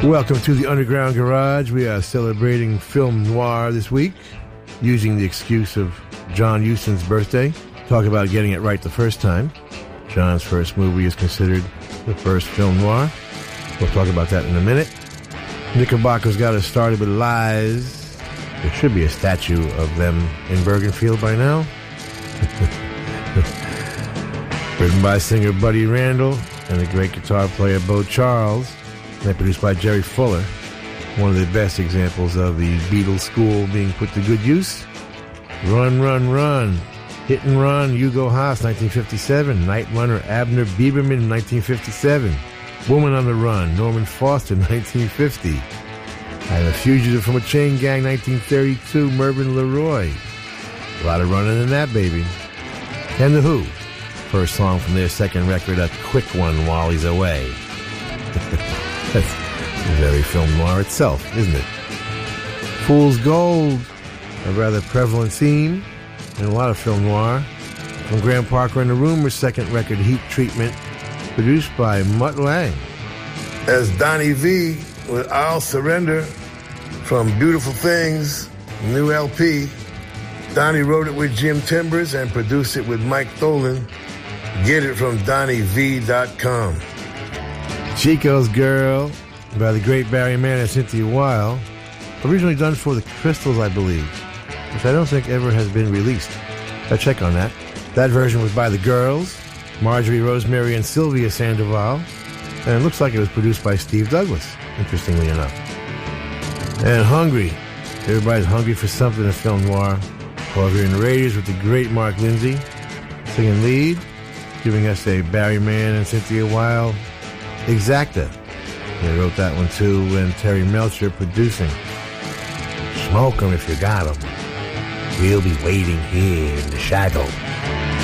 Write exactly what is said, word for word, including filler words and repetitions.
Welcome to the Underground Garage. We are celebrating film noir this week, using the excuse of John Huston's birthday. Talk about getting it right the first time. John's first movie is considered the first film noir. We'll talk about that in a minute. Knickerbocker's got us started with Lies. There should be a statue of them in Bergenfield by now. Written by singer Buddy Randall and the great guitar player Bo Charles. And produced by Jerry Fuller. One of the best examples of the Beatles school being put to good use. Run, Run, Run. Hit and Run, Hugo Haas, nineteen fifty-seven. Night Runner, Abner Bieberman, nineteen fifty-seven. Woman on the Run, Norman Foster, nineteen fifty. I'm a Fugitive from a Chain Gang, nineteen thirty-two, Mervyn LeRoy. A lot of running in that, baby. And The Who. First song from their second record, A Quick One While He's Away. That's very film noir itself, isn't it? Fool's Gold, a rather prevalent theme in a lot of film noir. From Graham Parker and the Rumors' second record, Heat Treatment, produced by Mutt Lange. As Donnie V with I'll Surrender from Beautiful Things, new L P. Donnie wrote it with Jim Timbers and produced it with Mike Tholen. Get it from Donnie V dot com. Chico's Girl by the great Barry Mann and Cynthia Weil, originally done for the Crystals, I believe, which I don't think ever has been released. I'll check on that. That version was by the Girls, Marjorie, Rosemary, and Sylvia Sandoval, and it looks like it was produced by Steve Douglas, interestingly enough. And Hungry. Everybody's hungry for something in film noir. Clover and Raiders with the great Mark Lindsay singing lead, giving us a Barry Mann and Cynthia Weil Exacta. They wrote that one too, and Terry Melcher producing. Smoke 'em if you got 'em. We'll be waiting here in the shadow.